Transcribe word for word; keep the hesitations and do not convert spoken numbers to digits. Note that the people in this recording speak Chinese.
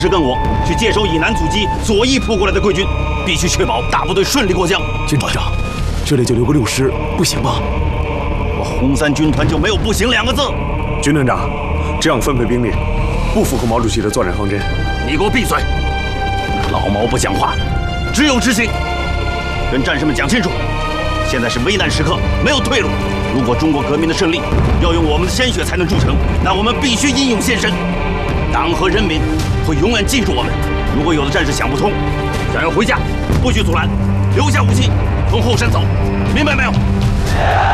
是跟我去接收以南阻击左翼扑过来的贵军，必须确保大部队顺利过江。 军团长，这里就留个六师，不行吗？ 我红三军团就没有不行两个字。 军团长，这样分配兵力，不符合毛主席的作战方针。 你给我闭嘴！老毛不讲话，只有执行。跟战士们讲清楚，现在是危难时刻，没有退路。如果中国革命的胜利要用我们的鲜血才能铸成，那我们必须英勇献身。党和人民会永远记住我们。如果有的战士想不通，想要回家，不许阻拦，留下武器，从后山走，明白没有？